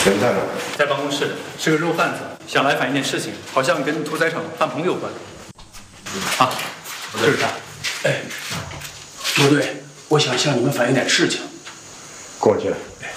人在哪？ 在办公室，是个肉贩子，想来反映件事情，好像跟屠宰场范鹏有关。啊，这是他。 哎，罗队，我想向你们反映点事情。 过去。 哎